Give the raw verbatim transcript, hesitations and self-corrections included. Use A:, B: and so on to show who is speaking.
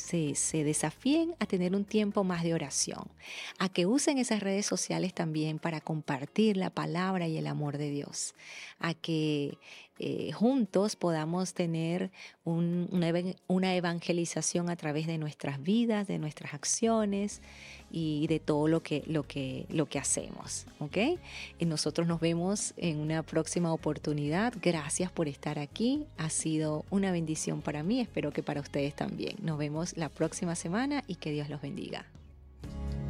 A: se, se desafíen a tener un tiempo más de oración, a que usen esas redes sociales también para compartir la palabra y el amor de Dios, a que eh, juntos podamos tener un- una, evan- una evangelización a través de nuestras vidas, de nuestras acciones y de todo lo que, lo que, lo que hacemos, ¿ok? Y nosotros nos vemos en una próxima oportunidad. Gracias por estar aquí. Ha sido una bendición para mí. Espero que para ustedes también. Nos vemos la próxima semana y que Dios los bendiga.